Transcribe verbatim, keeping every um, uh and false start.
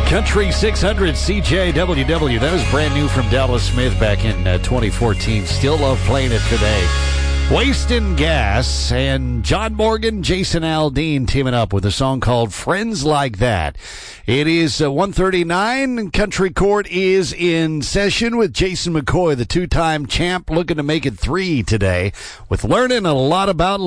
Country six hundred C J W W. That was brand new from Dallas Smith back in uh, twenty fourteen. Still love playing it today. Wasting Gas and John Morgan, Jason Aldean teaming up with a song called Friends Like That. It is uh, one thirty-nine. Country Court is in session with Jason McCoy, the two-time champ, looking to make it three today with learning a lot about